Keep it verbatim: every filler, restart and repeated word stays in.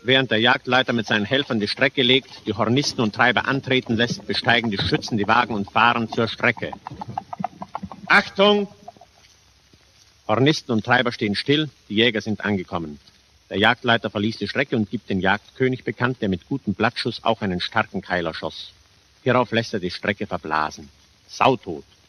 Während der Jagdleiter mit seinen Helfern die Strecke legt, die Hornisten und Treiber antreten lässt, besteigen die Schützen die Wagen und fahren zur Strecke. Achtung! Hornisten und Treiber stehen still, die Jäger sind angekommen. Der Jagdleiter verließ die Strecke und gibt den Jagdkönig bekannt, der mit gutem Blattschuss auch einen starken Keiler schoss. Hierauf lässt er die Strecke verblasen. Sautot.